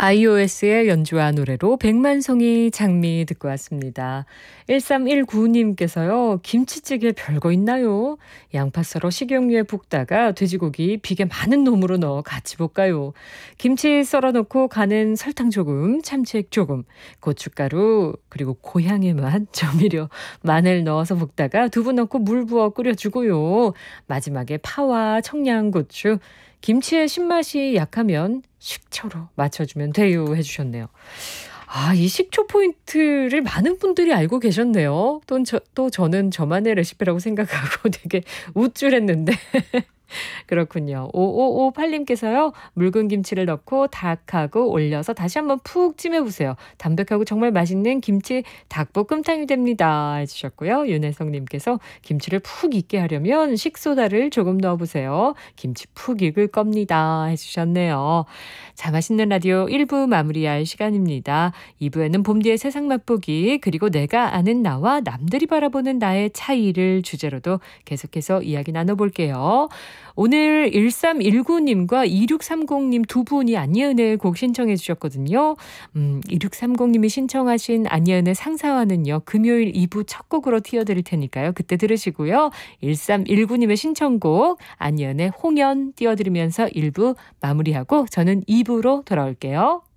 iOS의 연주와 노래로 백만송이 장미 듣고 왔습니다. 1319님께서요. 김치찌개 별거 있나요? 양파 썰어 식용유에 볶다가 돼지고기 비계 많은 놈으로 넣어 같이 볶아요. 김치 썰어 넣고 간은 설탕 조금, 참치액 조금, 고춧가루, 그리고 고향의 맛, 조미료, 마늘 넣어서 볶다가 두부 넣고 물 부어 끓여주고요. 마지막에 파와 청양고추, 김치의 신맛이 약하면 식초로 맞춰주면 돼요 해주셨네요. 아, 이 식초 포인트를 많은 분들이 알고 계셨네요. 또 저는 저만의 레시피라고 생각하고 되게 우쭐했는데 그렇군요. 5558님께서요. 묽은 김치를 넣고 닭하고 올려서 다시 한번 푹 찜해보세요. 담백하고 정말 맛있는 김치 닭볶음탕이 됩니다 해주셨고요. 윤혜성님께서 김치를 푹 익게 하려면 식소다를 조금 넣어보세요. 김치 푹 익을 겁니다 해주셨네요. 자, 맛있는 라디오 1부 마무리할 시간입니다. 2부에는 봄뒤의 세상 맛보기 그리고 내가 아는 나와 남들이 바라보는 나의 차이를 주제로도 계속해서 이야기 나눠볼게요. 오늘 1319님과 2630님 두 분이 안예은의 곡 신청해 주셨거든요. 2630님이 신청하신 안예은의 상사화는요. 금요일 2부 첫 곡으로 띄워드릴 테니까요. 그때 들으시고요. 1319님의 신청곡 안예은의 홍연 띄워드리면서 1부 마무리하고 저는 2부로 돌아올게요.